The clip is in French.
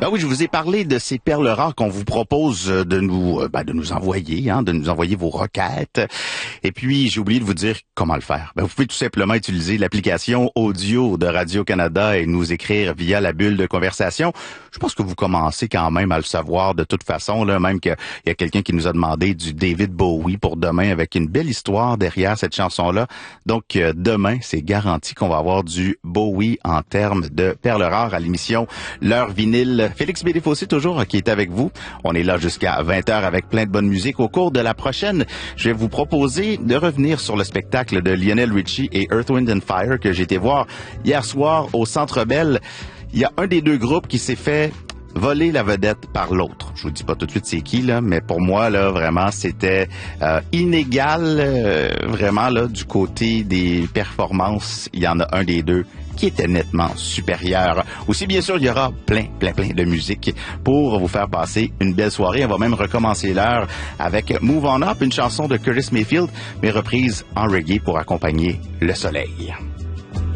Ben oui, je vous ai parlé de ces perles rares qu'on vous propose de nous envoyer, de nous envoyer vos requêtes. Et puis, j'ai oublié de vous dire comment le faire. Ben, vous pouvez tout simplement utiliser l'application audio de Radio-Canada et nous écrire via la bulle de conversation. Je pense que vous commencez quand même à le savoir de toute façon, là, même qu'il y a quelqu'un qui nous a demandé du David Bowie pour demain avec une belle histoire derrière cette chanson-là. Donc, demain, c'est garanti qu'on va avoir du Bowie en termes de perles rares à l'émission L'heure vinyle. Félix Bédéfossé toujours qui est avec vous. On est là jusqu'à 20h avec plein de bonne musique. Au cours de la prochaine, je vais vous proposer de revenir sur le spectacle de Lionel Richie et Earth, Wind and Fire que j'ai été voir hier soir au Centre Bell. Il y a un des deux groupes qui s'est fait voler la vedette par l'autre. Je vous dis pas tout de suite c'est qui, là, mais pour moi, là, vraiment, c'était inégal, vraiment, là, du côté des performances. Il y en a un des deux qui était nettement supérieur. Aussi, bien sûr, il y aura plein de musique pour vous faire passer une belle soirée. On va même recommencer l'heure avec Move On Up, une chanson de Curtis Mayfield, mais reprise en reggae pour accompagner le soleil.